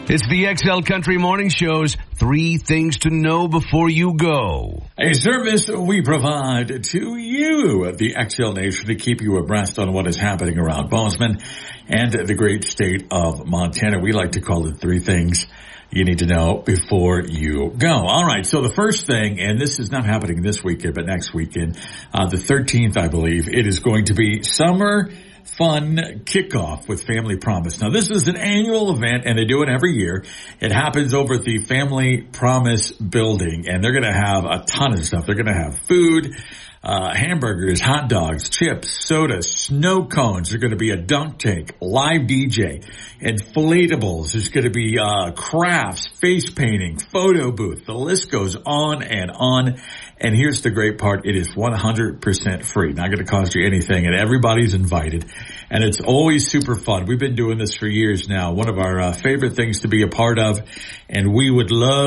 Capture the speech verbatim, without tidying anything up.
It's the X L Country Morning Show's Three Things to Know Before You Go. A service we provide to you, the X L Nation, to keep you abreast on what is happening around Bozeman and the great state of Montana. We like to call it Three Things You Need to Know Before You Go. All right, so the first thing, and this is not happening this weekend, but next weekend, uh, the thirteenth, I believe, it is going to be Summer Fun Kickoff with Family Promise. Now, this is an annual event, and they do it every year. It happens over at the Family Promise building, and they're going to have a ton of stuff. They're going to have food, uh, hamburgers, hot dogs, chips, soda, snow cones. There's going to be a dunk tank, live D J, inflatables. There's going to be uh crafts, face painting, photo booth. The list goes on and on. And here's the great part. It is one hundred percent free. Not going to cost you anything. And everybody's invited. And it's always super fun. We've been doing this for years now. One of our uh, favorite things to be a part of. And we would love